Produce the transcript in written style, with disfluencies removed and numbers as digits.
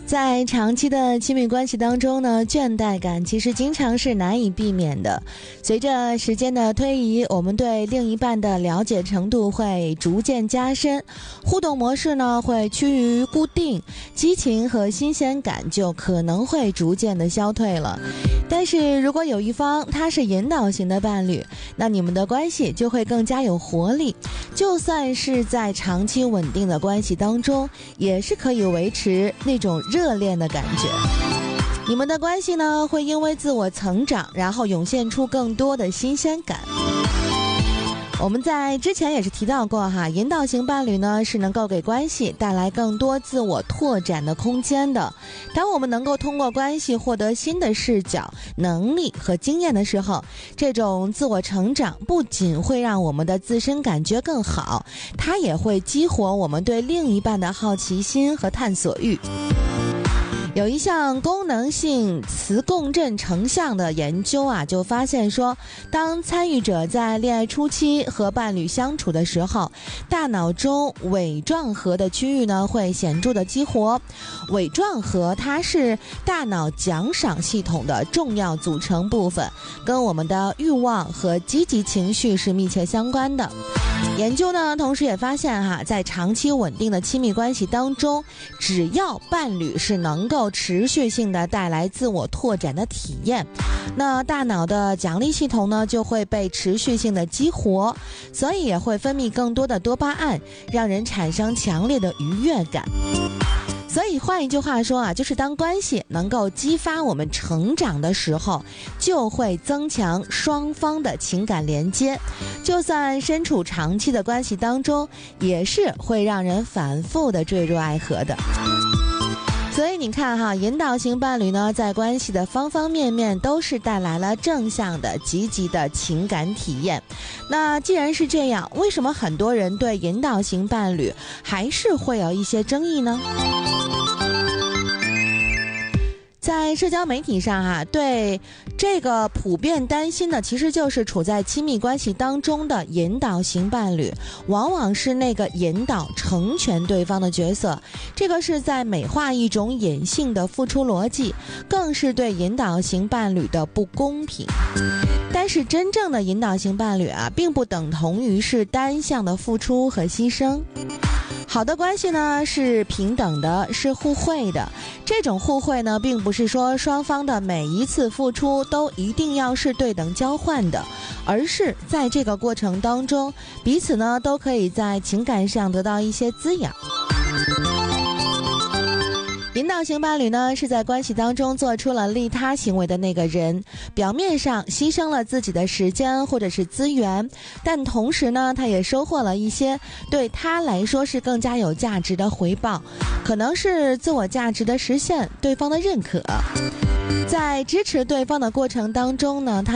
在长期的亲密关系当中呢，倦怠感其实经常是难以避免的。随着时间的推移，我们对另一半的了解程度会逐渐加深，互动模式呢会趋于固定，激情和新鲜感就可能会逐渐的消退了。但是如果有一方他是引导型的伴侣，那你们的关系就会更加有活力，就算是在长期稳定的关系当中，也是可以维持那种热恋的感觉。你们的关系呢会因为自我成长，然后涌现出更多的新鲜感。我们在之前也是提到过哈，引导型伴侣呢是能够给关系带来更多自我拓展的空间的。当我们能够通过关系获得新的视角、能力和经验的时候，这种自我成长不仅会让我们的自身感觉更好，它也会激活我们对另一半的好奇心和探索欲。有一项功能性磁共振成像的研究啊，就发现说，当参与者在恋爱初期和伴侣相处的时候，大脑中尾状核的区域呢会显著的激活。尾状核它是大脑奖赏系统的重要组成部分，跟我们的欲望和积极情绪是密切相关的。研究呢同时也发现哈，在长期稳定的亲密关系当中，只要伴侣是能够持续性的带来自我拓展的体验，那大脑的奖励系统呢就会被持续性的激活，所以也会分泌更多的多巴胺，让人产生强烈的愉悦感。所以换一句话说啊，就是当关系能够激发我们成长的时候，就会增强双方的情感连接，就算身处长期的关系当中，也是会让人反复的坠入爱河的。所以你看哈，引导型伴侣呢，在关系的方方面面都是带来了正向的、积极的情感体验。那既然是这样，为什么很多人对引导型伴侣还是会有一些争议呢？在社交媒体上哈，对这个普遍担心的其实就是处在亲密关系当中的引导型伴侣，往往是那个引导成全对方的角色，这个是在美化一种隐性的付出逻辑，更是对引导型伴侣的不公平。但是真正的引导型伴侣啊，并不等同于是单向的付出和牺牲。好的关系呢是平等的，是互惠的。这种互惠呢，并不是说双方的每一次付出都一定要是对等交换的，而是在这个过程当中，彼此呢都可以在情感上得到一些滋养。引导型伴侣呢，是在关系当中做出了利他行为的那个人，表面上牺牲了自己的时间或者是资源，但同时呢，他也收获了一些对他来说是更加有价值的回报，可能是自我价值的实现，对方的认可。在支持对方的过程当中呢，他